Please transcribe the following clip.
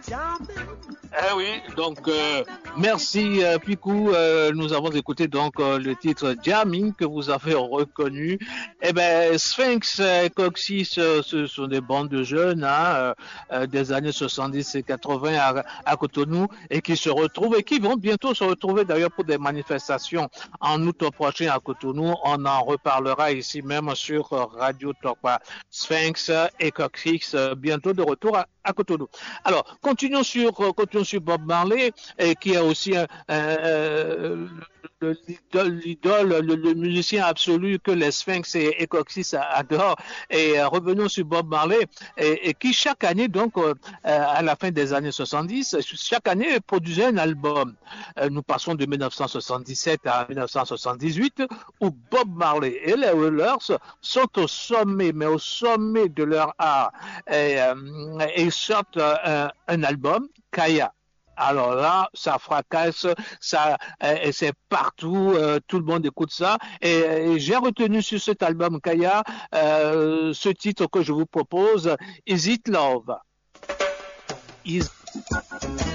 Eh oui, donc merci Picou. Nous avons écouté donc le titre Jamming que vous avez reconnu. Eh ben Sphinx et Coxy, ce sont des bandes de jeunes des années 70 et 80 à Cotonou et qui se retrouvent et qui vont bientôt se retrouver d'ailleurs pour des manifestations en août prochain à Cotonou. On en reparlera ici même sur Radio Talk. Sphinx et Coxy bientôt de retour à Cotonou. Alors, continuons sur Bob Marley, qui est aussi l'idole, le musicien absolu que les Sphinx et Coxy adorent. Et revenons sur Bob Marley, et qui chaque année, donc, à la fin des années 70, chaque année produisait un album. Nous passons de 1977 à 1978, où Bob Marley et les Wailers sont au sommet, mais au sommet de leur art. Et sortent un album, Kaya. Alors là, ça fracasse, c'est partout, tout le monde écoute ça. Et j'ai retenu sur cet album Kaya ce titre que je vous propose, Is It Love? Is